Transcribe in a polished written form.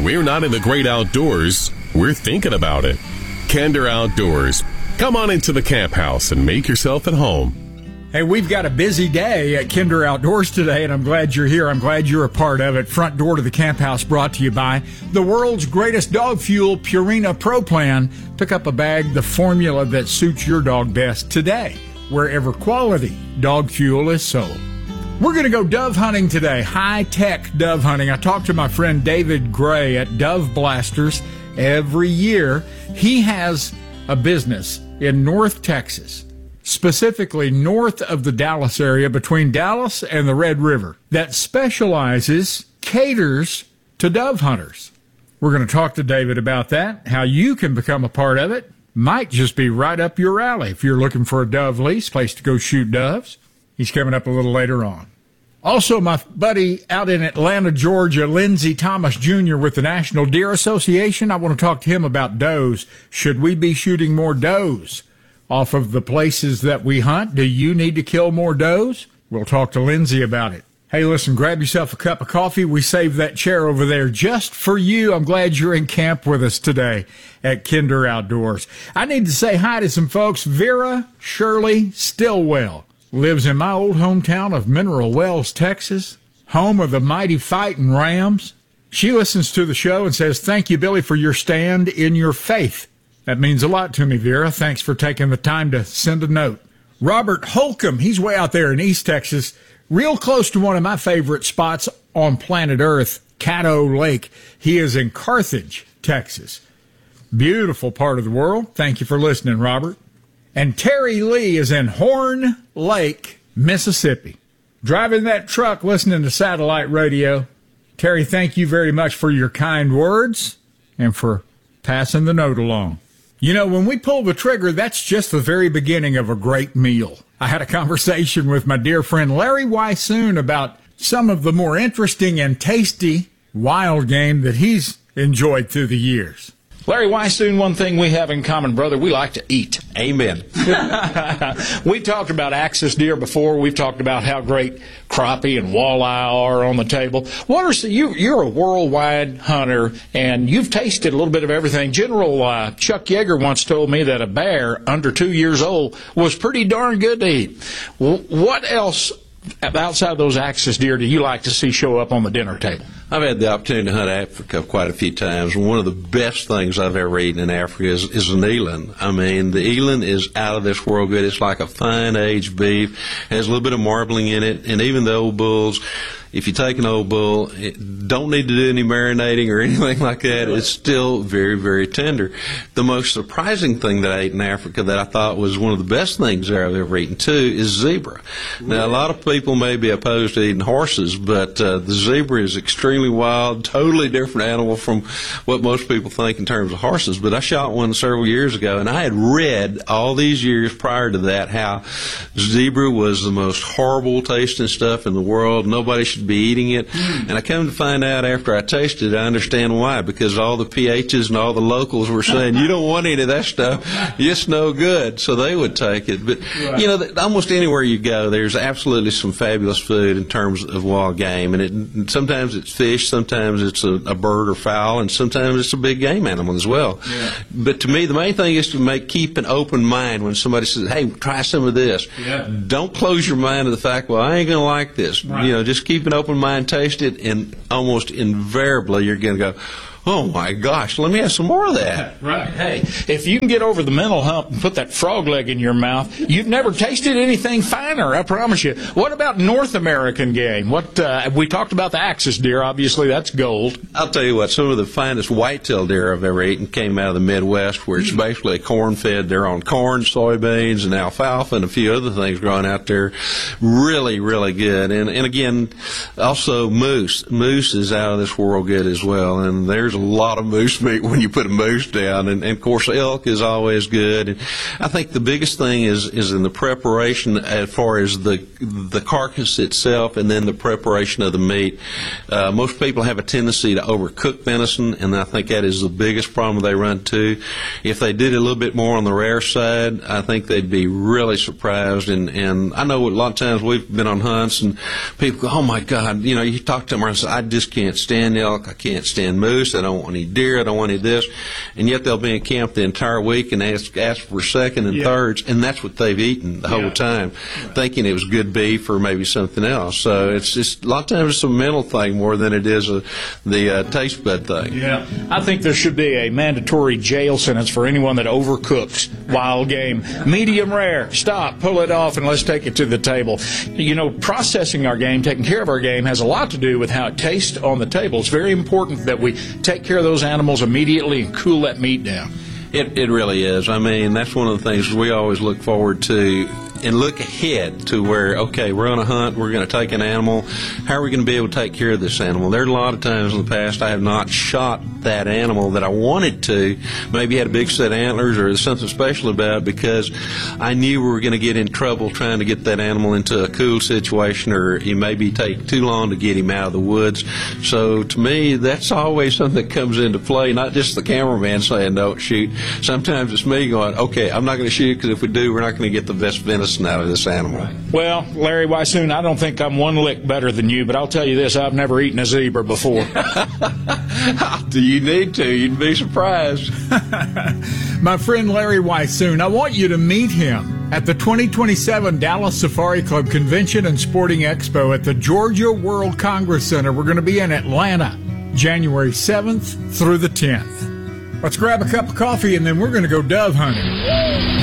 When we're not in the great outdoors, we're thinking about it. Kinder Outdoors. Come on into the camp house and make yourself at home. Hey, we've got a busy day at Kinder Outdoors today, and I'm glad you're here. I'm glad you're a part of it. Front door to the camp house brought to you by the world's greatest dog fuel, Purina Pro Plan. Pick up a bag, the formula that suits your dog best today, wherever quality dog fuel is sold. We're going to go dove hunting today, high-tech dove hunting. I talked to my friend David Gray at Dove Blasters every year. He has a business in North Texas, specifically north of the Dallas area, between Dallas and the Red River, that caters to dove hunters. We're going to talk to David about that, how you can become a part of it. Might just be right up your alley if you're looking for a dove lease, place to go shoot doves. He's coming up a little later on. Also, my buddy out in Atlanta, Georgia, Lindsey Thomas Jr. with the National Deer Association. I want to talk to him about does. Should we be shooting more does off of the places that we hunt? Do you need to kill more does? We'll talk to Lindsey about it. Hey, listen, grab yourself a cup of coffee. We saved that chair over there just for you. I'm glad you're in camp with us today at Kinder Outdoors. I need to say hi to some folks. Vera Shirley Stillwell lives in my old hometown of Mineral Wells, Texas, home of the mighty Fighting Rams. She listens to the show and says, "Thank you, Billy, for your stand in your faith." That means a lot to me, Vera. Thanks for taking the time to send a note. Robert Holcomb, he's way out there in East Texas, real close to one of my favorite spots on planet Earth, Caddo Lake. He is in Carthage, Texas. Beautiful part of the world. Thank you for listening, Robert. And Terry Lee is in Horn Lake, Mississippi. Driving that truck, listening to satellite radio. Terry, thank you very much for your kind words and for passing the note along. You know, when we pull the trigger, that's just the very beginning of a great meal. I had a conversation with my dear friend Larry Weissoon about some of the more interesting and tasty wild game that he's enjoyed through the years. Larry Weissoon, one thing we have in common, brother, we like to eat. Amen. We talked about axis deer before. We've talked about how great crappie and walleye are on the table. You're a worldwide hunter, and you've tasted a litof bit of everything. General Chuck Yeager once told me that a bear under 2 years old was pretty darn good to eat. What else outside those axis deer do you like to see show up on the dinner table? I've had the opportunity to hunt Africa quite a few times. One of the best things I've ever eaten in Africa is an eland. I mean, the eland is out of this world good. It's like a fine aged beef. It has a little bit of marbling in it. And even the old bulls, if you take an old bull, don't need to do any marinating or anything like that. It's still very, very tender. The most surprising thing that I ate in Africa that I thought was one of the best things that I've ever eaten, too, is zebra. Now, a lot of people may be opposed to eating horses, but the zebra is extremely wild, totally different animal from what most people think in terms of horses. But I shot one several years ago, and I had read all these years prior to that how zebra was the most horrible tasting stuff in the world. Nobody should be eating it. And I come to find out after I tasted it, I understand why, because all the PHs and all the locals were saying, you don't want any of that stuff. It's no good. So they would take it. But, you know, almost anywhere you go, there's absolutely some fabulous food in terms of wild game. And sometimes it's fish, sometimes it's a bird or fowl, and sometimes it's a big game animal as well. Yeah. But to me, the main thing is to keep an open mind when somebody says, hey, try some of this. Yeah. Don't close your mind to the fact, well, I ain't going to like this. Right. You know, just keep an open mind, taste it, and almost invariably you're going to go, oh, my gosh, let me have some more of that. Right. Hey, if you can get over the mental hump and put that frog leg in your mouth, you've never tasted anything finer, I promise you. What about North American game? We talked about the axis deer. Obviously, that's gold. I'll tell you what, some of the finest whitetail deer I've ever eaten came out of the Midwest, where it's basically corn-fed. They're on corn, soybeans, and alfalfa, and a few other things growing out there. Really, really good. And again, also moose. Moose is out of this world good as well, and there's a lot of moose meat when you put a moose down, and of course elk is always good. And I think the biggest thing is in the preparation as far as the carcass itself, and then the preparation of the meat. Most people have a tendency to overcook venison, and I think that is the biggest problem they run into. If they did a little bit more on the rare side, I think they'd be really surprised. And I know a lot of times we've been on hunts and people go, oh my God, you know, you talk to them and say, I just can't stand elk, I can't stand moose. I don't want any deer, I don't want any of this, and yet they'll be in camp the entire week and ask for second and thirds, and that's what they've eaten the whole time, thinking it was good beef or maybe something else. So it's just a lot of times it's a mental thing more than it is the taste bud thing. Yeah, I think there should be a mandatory jail sentence for anyone that overcooks wild game. Medium rare, stop, pull it off, and let's take it to the table. You know, processing our game, taking care of our game has a lot to do with how it tastes on the table. It's very important that we take care of those animals immediately and cool that meat down. It really is. I mean, that's one of the things we always look forward to and look ahead to where, okay, we're on a hunt, we're going to take an animal. How are we going to be able to take care of this animal? There are a lot of times in the past I have not shot that animal that I wanted to, maybe had a big set of antlers or there's something special about it, because I knew we were going to get in trouble trying to get that animal into a cool situation, or it maybe take too long to get him out of the woods. So to me, that's always something that comes into play, not just the cameraman saying don't shoot. Sometimes it's me going, okay, I'm not going to shoot because if we do, we're not going to get the best venison out of this animal. Well, Larry Weishuhn, I don't think I'm one lick better than you, but I'll tell you this, I've never eaten a zebra before. Do you need to? You'd be surprised. My friend Larry Weishuhn, I want you to meet him at the 2027 Dallas Safari Club Convention and Sporting Expo at the Georgia World Congress Center. We're going to be in Atlanta, January 7th through the 10th. Let's grab a cup of coffee and then we're going to go dove hunting.